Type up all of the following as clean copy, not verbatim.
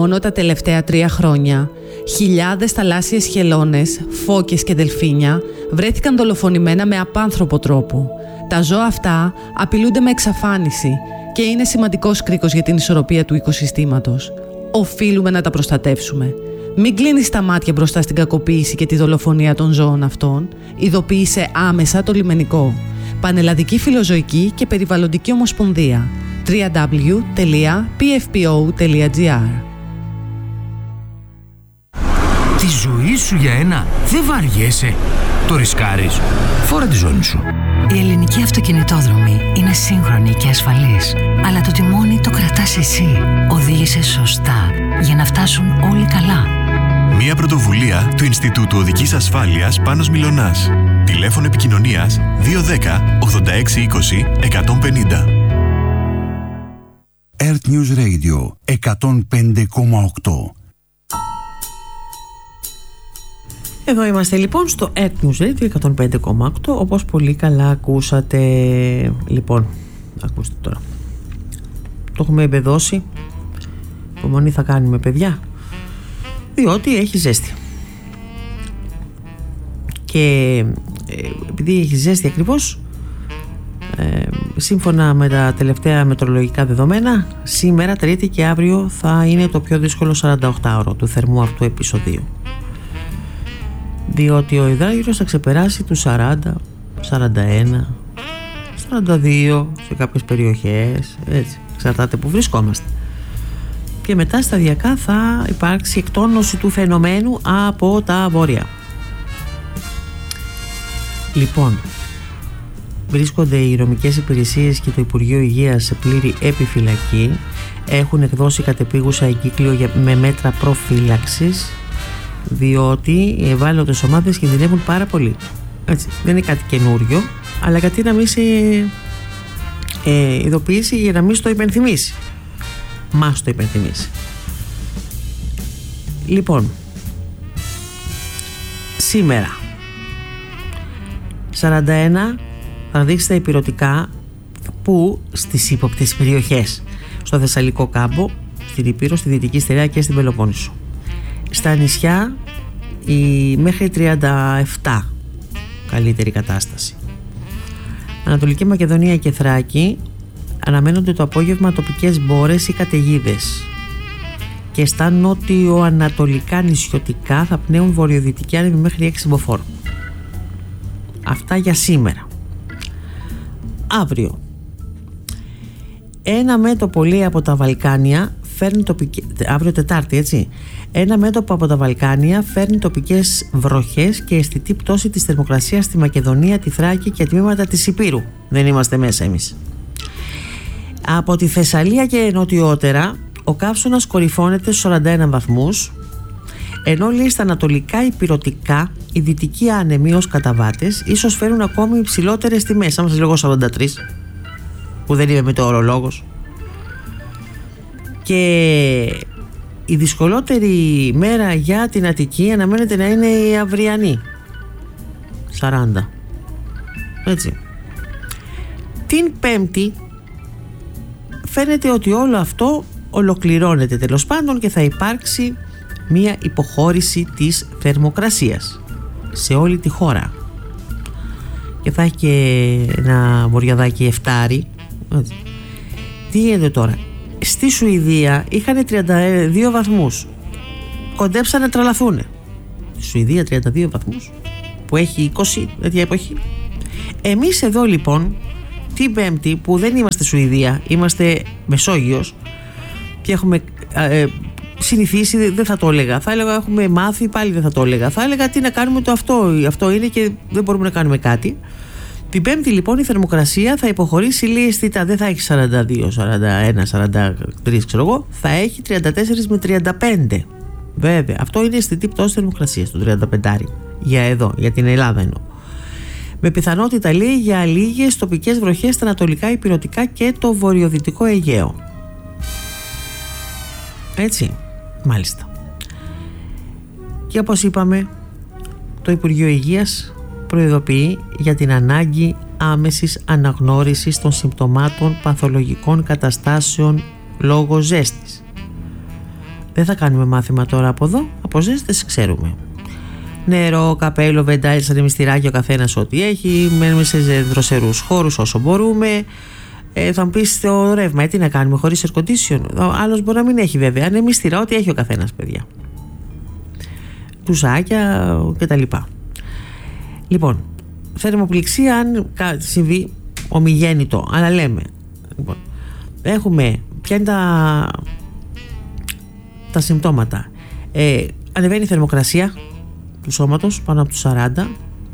μόνο τα τελευταία 3 χρόνια, χιλιάδες θαλάσσιες χελώνες, φώκες και δελφίνια βρέθηκαν δολοφονημένα με απάνθρωπο τρόπο. Τα ζώα αυτά απειλούνται με εξαφάνιση και είναι σημαντικός κρίκος για την ισορροπία του οικοσυστήματος. Οφείλουμε να τα προστατεύσουμε. Μην κλείνεις τα μάτια μπροστά στην κακοποίηση και τη δολοφονία των ζώων αυτών. Ειδοποίησε άμεσα το λιμενικό. Πανελλαδική Φιλοζωική και Περιβαλλοντική Ομοσπονδία. www.pfpo.gr. Τη ζωή σου για ένα δεν βαριέσαι. Το ρισκάρεις. Φόρα τη ζώνη σου. Η ελληνική αυτοκινητόδρομη είναι σύγχρονη και ασφαλής, αλλά το τιμόνι το κρατάς εσύ. Οδήγησε σωστά για να φτάσουν όλοι καλά. Μια πρωτοβουλία του Ινστιτούτου Οδικής Ασφάλειας Πάνος Μιλωνάς. Τηλέφωνο επικοινωνίας 210 86 20 150. Earth News Radio 105,8. Εδώ είμαστε λοιπόν στο Earth News Radio 105,8, όπως πολύ καλά ακούσατε. Λοιπόν, ακούστε τώρα. Το έχουμε εμπεδώσει. Υπομονή θα κάνουμε, παιδιά, διότι έχει ζέστη. Και επειδή έχει ζέστη ακριβώς, σύμφωνα με τα τελευταία μετρολογικά δεδομένα, σήμερα, Τρίτη και αύριο θα είναι το πιο δύσκολο 48ωρο του θερμού αυτού επεισοδίου, διότι ο υδράγυρος θα ξεπεράσει τους 40, 41, 42 σε κάποιες περιοχές, έτσι, εξαρτάται που βρισκόμαστε. Και μετά σταδιακά θα υπάρξει εκτόνωση του φαινομένου από τα βόρεια. Λοιπόν, βρίσκονται οι υγειονομικές υπηρεσίες και το Υπουργείο Υγείας σε πλήρη επιφυλακή. Έχουν εκδώσει κατεπίγουσα εγκύκλιο με μέτρα προφύλαξης, διότι οι ευάλωτες ομάδες κινδυνεύουν πάρα πολύ. Έτσι, δεν είναι κάτι καινούριο, αλλά γιατί να μην σε ειδοποιήσει για να μην στο υπενθυμίσει. Μας το υπενθυμίσει. Λοιπόν, σήμερα 41 θα δείξει τα υπηρωτικά που στις ύποπτες περιοχές, στο Θεσσαλικό κάμπο, στην Ηπείρο, στη Δυτική Στερεά και στην Πελοπόννησο. Στα νησιά μέχρι 37 καλύτερη κατάσταση. Ανατολική Μακεδονία και Θράκη αναμένονται το απόγευμα τοπικές μπόρες ή καταιγίδες, και στα νότιο-ανατολικά νησιωτικά θα πνέουν βορειοδυτικοί άνεμοι μέχρι 6 μποφόρ. Αυτά για σήμερα. Αύριο, ένα μέτωπο λέει από τα Βαλκάνια φέρνει αύριο Τετάρτη, έτσι. Ένα μέτωπο από τα Βαλκάνια φέρνει τοπικές βροχές και αισθητή πτώση της θερμοκρασίας στη Μακεδονία, τη Θράκη και τμήματα της Ηπείρου. Δεν είμαστε μέσα εμείς. Από τη Θεσσαλία και νοτιότερα ο καύσωνας κορυφώνεται στους 41 βαθμούς, ενώ λέει στα ανατολικά ηπειρωτικά οι δυτικοί άνεμοι ως καταβάτες ίσως φέρουν ακόμη υψηλότερες τιμές. Άμα σας λέγω 43, που δεν είμαι μετεωρολόγος. Και η δυσκολότερη μέρα για την Αττική αναμένεται να είναι η αυριανή, 40. Έτσι. Την Πέμπτη φαίνεται ότι όλο αυτό ολοκληρώνεται τέλος πάντων και θα υπάρξει μία υποχώρηση της θερμοκρασίας σε όλη τη χώρα, και θα έχει και ένα βοριαδάκι εφτάρι. Τι γίνεται τώρα? Στη Σουηδία είχαν 32 βαθμούς, κοντέψαν να τρελαθούν. Στη Σουηδία 32 βαθμούς που έχει 20 τέτοια εποχή. Εμείς εδώ λοιπόν την Πέμπτη, που δεν είμαστε Σουηδία, είμαστε Μεσόγειος και έχουμε συνηθίσει, δεν θα το έλεγα, θα έλεγα έχουμε μάθει, πάλι δεν θα το έλεγα, θα έλεγα τι να κάνουμε, το αυτό είναι και δεν μπορούμε να κάνουμε κάτι. Την Πέμπτη λοιπόν η θερμοκρασία θα υποχωρήσει λίγο αισθητά, δεν θα έχει 42, 41, 43 ξέρω εγώ, θα έχει 34 με 35. Βέβαια, αυτό είναι αισθητή πτώση θερμοκρασίας, το 35 για εδώ, για την Ελλάδα εννοώ. Με πιθανότητα λέει για λίγες τοπικές βροχές στα ανατολικά ηπειρωτικά και το βορειοδυτικό Αιγαίο. Έτσι, μάλιστα. Και όπως είπαμε, το Υπουργείο Υγείας προειδοποιεί για την ανάγκη άμεσης αναγνώρισης των συμπτωμάτων παθολογικών καταστάσεων λόγω ζέστης. Δεν θα κάνουμε μάθημα τώρα από εδώ, από ζέστες ξέρουμε. Νερό, καπέλο, βεντάλια, ανεμιστηράκια, ο καθένας ό,τι έχει. Μένουμε σε δροσερούς χώρους όσο μπορούμε. Θα μου πεις το ρεύμα, τι να κάνουμε χωρίς air condition? Ο άλλος μπορεί να μην έχει βέβαια. Ανεμιστήρα, ό,τι έχει ο καθένας, παιδιά. Τουζάκια κτλ. Λοιπόν, θερμοπληξία, αν συμβεί ομιγέννητο, αλλά λέμε. Λοιπόν, έχουμε ποια είναι τα συμπτώματα. Ανεβαίνει η θερμοκρασία του σώματος πάνω από τους 40,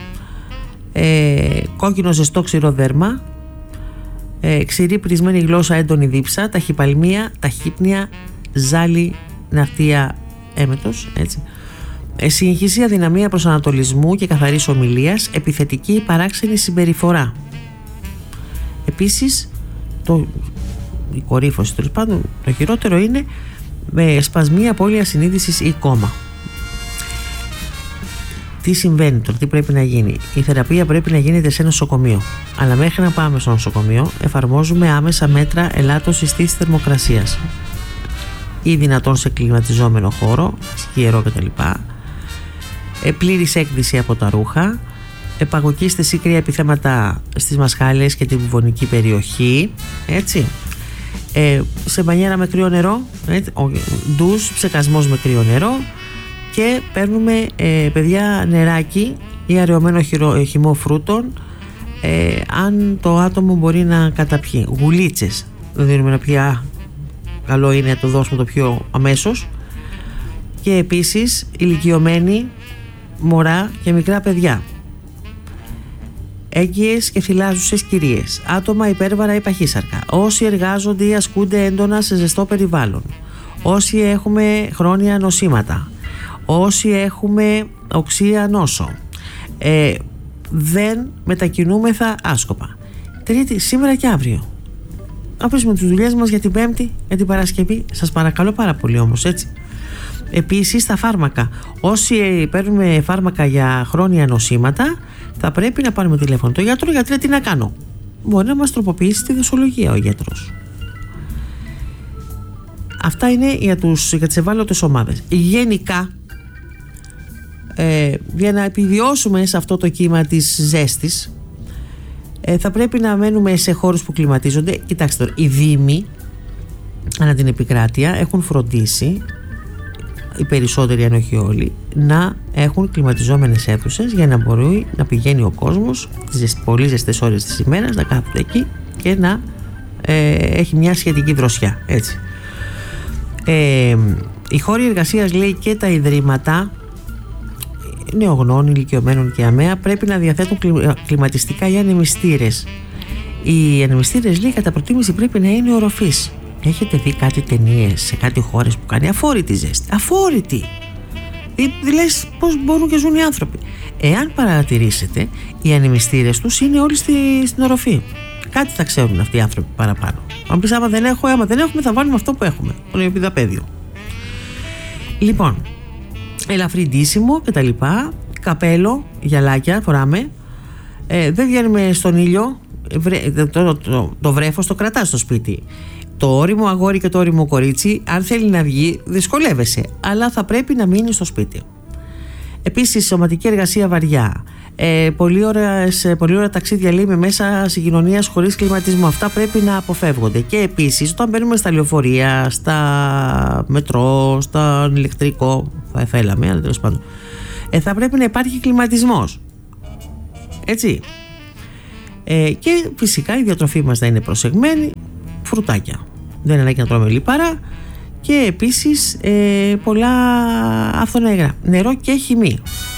κόκκινο ζεστό ξηρό δέρμα, ξηρή πρισμένη γλώσσα, έντονη δίψα, ταχυπαλμία, ταχύπνοια, ζάλι, ναυτία, έμετος, έτσι. Συγχύση, αδυναμία προσανατολισμού και καθαρής ομιλίας, επιθετική παράξενη συμπεριφορά. Επίσης, η κορύφωση, τέλος πάντων, το χειρότερο είναι με σπασμοί, απώλεια συνείδησης ή κόμμα. Τι συμβαίνει τώρα, τι πρέπει να γίνει? Η θεραπεία πρέπει να γίνεται σε νοσοκομείο. Αλλά μέχρι να πάμε στο νοσοκομείο, εφαρμόζουμε άμεσα μέτρα ελάττωσης της θερμοκρασίας. Ή δυνατόν σε κλιματιζόμενο χώρο, σκιερό κτλ. Πλήρης έκδυση από τα ρούχα. Επαγωγίστες ή κρύα επιθέματα στις μασχάλες και την βουβονική περιοχή. Έτσι. Σε μπανιέρα με κρύο νερό, ντους, ψεκασμός με κρύο νερό. Και παίρνουμε, παιδιά, νεράκι ή αραιωμένο χυμό φρούτων, αν το άτομο μπορεί να καταπιεί. Γουλίτσες δεν δίνουμε να πει, καλό είναι να το δώσουμε το πιο αμέσως. Και επίσης ηλικιωμένοι, μωρά και μικρά παιδιά, έγκυες και θυλάζουσες κυρίες, άτομα υπέρβαρα ή παχύσαρκα, όσοι εργάζονται ή ασκούνται έντονα σε ζεστό περιβάλλον, όσοι έχουμε χρόνια νοσήματα, όσοι έχουμε οξεία νόσο, δεν μετακινούμεθα άσκοπα. Τρίτη, σήμερα και αύριο. Αφήσουμε τις δουλειές μας για την Πέμπτη, για την Παρασκευή. Σας παρακαλώ πάρα πολύ όμως, έτσι. Επίσης, τα φάρμακα. Όσοι παίρνουμε φάρμακα για χρόνια νοσήματα, θα πρέπει να πάρουμε τηλέφωνο το γιατρό. Γιατί τι να κάνω? Μπορεί να μας τροποποιήσει τη δοσολογία ο γιατρός. Αυτά είναι για τις ευάλωτες ομάδες. Γενικά, για να επιβιώσουμε σε αυτό το κύμα της ζέστης, θα πρέπει να μένουμε σε χώρους που κλιματίζονται. Κοιτάξτε τώρα, οι δήμοι ανά την επικράτεια έχουν φροντίσει, οι περισσότεροι αν όχι όλοι, να έχουν κλιματιζόμενες αίθουσες για να μπορεί να πηγαίνει ο κόσμος τις πολύ ζεστές ώρες της ημέρας, να κάθεται εκεί και να έχει μια σχετική δροσιά, έτσι. Οι χώροι εργασίας, λέει, και τα ιδρύματα νεογνών, ηλικιωμένων και αμαία πρέπει να διαθέτουν κλιματιστικά ή ανεμιστήρες. Οι ανεμιστήρες, λέει, κατά προτίμηση πρέπει να είναι οροφής. Έχετε δει κάτι ταινίες σε κάτι χώρες που κάνει αφόρητη ζέστη? Αφόρητη! Λες πώς μπορούν και ζουν οι άνθρωποι. Εάν παρατηρήσετε, οι ανεμιστήρες τους είναι όλοι στην οροφή. Κάτι θα ξέρουν αυτοί οι άνθρωποι παραπάνω. Αν πεις, άμα δεν έχουμε, θα βάλουμε αυτό που έχουμε. Το επιδαπέδιο. Λοιπόν, ελαφρύ ντύσιμο και τα λοιπά, καπέλο, γυαλάκια φοράμε, δεν βγαίνουμε στον ήλιο, το βρέφος το κρατάς στο σπίτι. Το ώριμο αγόρι και το ώριμο κορίτσι, αν θέλει να βγει, δυσκολεύεσαι, αλλά θα πρέπει να μείνει στο σπίτι. Επίσης, σωματική εργασία βαριά, πολλή ώρα ταξίδια, λέει, με μέσα συγκοινωνίας χωρίς κλιματισμό, αυτά πρέπει να αποφεύγονται. Και επίσης, όταν μπαίνουμε στα λεωφορεία, στα μετρό, στα ηλεκτρικό, θα θέλαμε, αλλά τέλος πάντων, θα πρέπει να υπάρχει κλιματισμός, έτσι. Και φυσικά η διατροφή μας να είναι προσεγμένη, φρουτάκια, δεν είναι ανάγκη να τρώμε λιπαρά, και επίσης πολλά άφθονα υγρά, νερό και χυμή.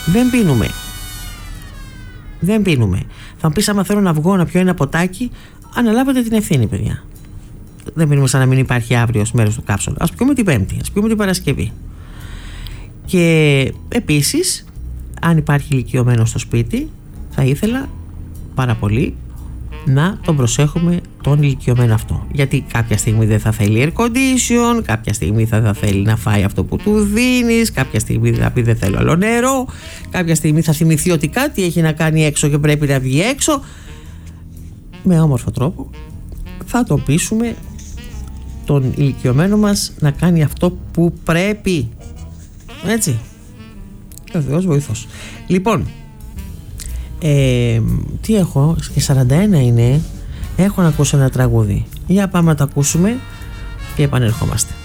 Δεν πίνουμε. Θα μου πεις, άμα θέλω να βγω να πιω ένα ποτάκι, αναλάβετε την ευθύνη, παιδιά. Δεν πίνουμε σαν να μην υπάρχει αύριο ως μέρος του κάψολου. Ας πιούμε την Πέμπτη, ας πιούμε την Παρασκευή. Και επίσης, αν υπάρχει ηλικιωμένο στο σπίτι, θα ήθελα πάρα πολύ να τον προσέχουμε τον ηλικιωμένο αυτό. Γιατί κάποια στιγμή δεν θα θέλει air condition, κάποια στιγμή θα θέλει να φάει αυτό που του δίνεις, κάποια στιγμή θα πει δεν θέλω άλλο νερό, κάποια στιγμή θα θυμηθεί ότι κάτι έχει να κάνει έξω και πρέπει να βγει έξω. Με όμορφο τρόπο θα τον πείσουμε τον ηλικιωμένο μας να κάνει αυτό που πρέπει. Έτσι. Ο Θεός βοηθός. Λοιπόν, τι έχω, και 41 είναι. Έχω να ακούσω ένα τραγούδι. Για πάμε να το ακούσουμε και επανερχόμαστε.